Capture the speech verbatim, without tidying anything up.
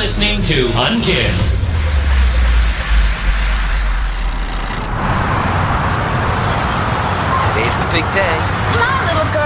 listening to Unkids. Today's the big day. My little girl